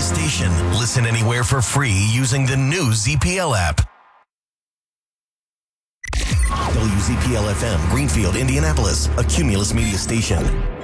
station. Listen anywhere for free using the new ZPL app. WZPL FM, Greenfield, Indianapolis, a Cumulus Media station.